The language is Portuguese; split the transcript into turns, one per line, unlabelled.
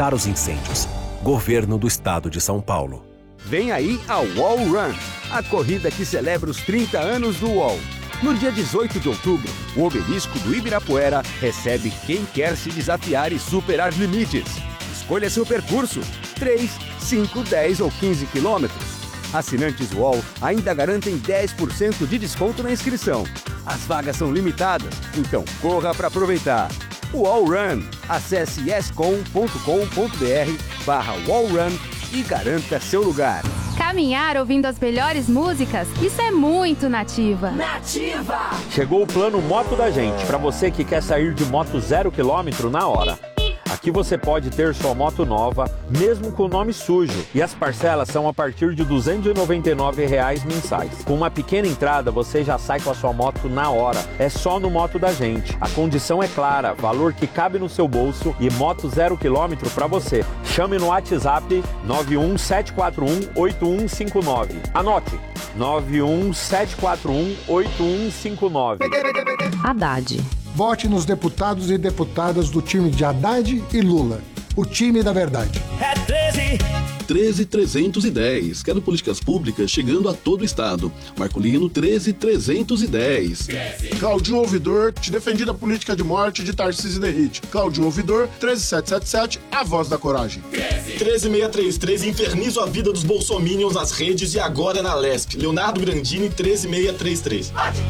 evitar os incêndios. Governo do Estado de São Paulo.
Vem aí a Wall Run, a corrida que celebra os 30 anos do UOL. No dia 18 de outubro, o obelisco do Ibirapuera recebe quem quer se desafiar e superar limites. Escolha seu percurso, 3, 5, 10 ou 15 quilômetros. Assinantes UOL ainda garantem 10% de desconto na inscrição. As vagas são limitadas, então corra para aproveitar. UOL Run. Acesse yescom.com.br/wallrun e garanta seu lugar.
Caminhar ouvindo as melhores músicas, isso é muito Nativa.
Nativa!
Chegou o plano Moto da Gente, para você que quer sair de moto 0 km na hora. Aqui você pode ter sua moto nova, mesmo com o nome sujo. E as parcelas são a partir de R$ 299 mensais. Com uma pequena entrada, você já sai com a sua moto na hora. É só no Moto da Gente. A condição é clara, valor que cabe no seu bolso e moto 0 km para você. Chame no WhatsApp 917418159. Anote, 917418159.
Haddad.
Vote nos deputados e deputadas do time de Haddad e Lula. O time da verdade.
É 13.
13310. Quero políticas públicas chegando a todo o estado. Marcolino 13310.
Claudinho Ouvidor, te defendi da política de morte de Tarcísio Derrite. Claudinho Ouvidor, 13777, a voz da coragem.
13633, infernizo a vida dos bolsominions nas redes e agora na Lesp. Leonardo Grandini, 13633.